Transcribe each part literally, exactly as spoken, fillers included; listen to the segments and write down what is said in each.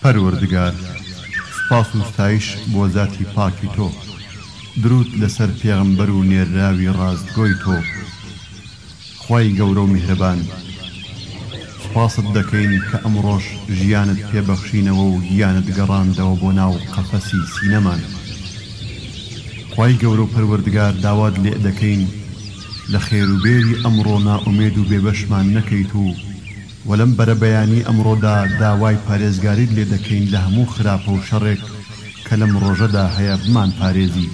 پەروەردگار، سپاس و ستایش بۆ زاتی پاکی تۆ، درود لەسەر پێغەمبەر و نێراوی ڕاستگۆی تۆ. خوای گەورە و میهرەبان، سپاست دەکەین کە ئەمڕۆژ ژیانت پێبەخشینەوە و گیانت گەڕاندەوە بۆ ناو قەفەسی سینەمان. خوای گەورە و پەروەردگار، داوات لێ دەکەین لە خێروبێری ئەمڕۆ نائومێد و بێبەشمان نەکەیت و وەلەم بەرە بەیانی ئەمڕۆدا داوای پارێزگاریت لێ دەکەین لە هەموو خراپە و شەڕێک کە لەم ڕۆژەدا هەیە بمان پارێزی.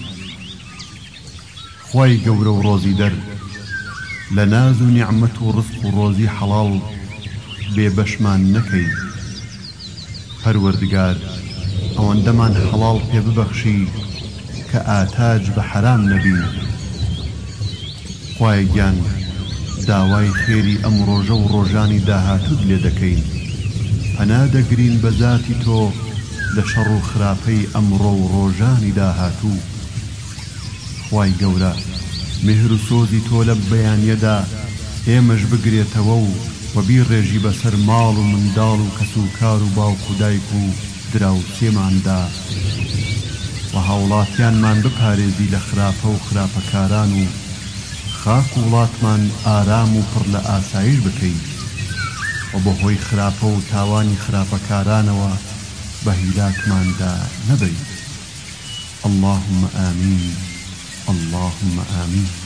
خوای گەورە و ڕۆزی دەر، لە ناز و نیعمەت و ڕزق و ڕۆزی حەڵاڵ بێبەشمان نەکەی. پەروەردگار، ئەوەندەمان حەڵاڵ پێ ببەخشی کە ئاتاج بە حەرام نەبی. خوای گیان، داوای خێری ئەم ڕۆژە و ڕۆژانی داهاتوت لێ دەکەین. پەنا دەگرین بە زاتی تۆ لە شەڕ و خراپەی ئەمڕۆ و ڕۆژانی داهاتوو. خوای گەورە، میهر و سۆزی تۆ لە بەیانیەدا ئێمەش بگرێتەوە و وەبیڕێژی بەسەر ماڵ و منداڵ و کەس و کار و باوک و دایک و دراوسێماندا، و هاوڵاتیانمان بپارێزی لە خراپە و خراپەکاران و خاک و وڵاتمان ئارام و پڕ لە ئاسایش بکەی، و بە هۆی خراپە و تاوانی خراپەکارانەوە بە هیلاکماندا نەبەی. اللهم آمین، اللهم آمین.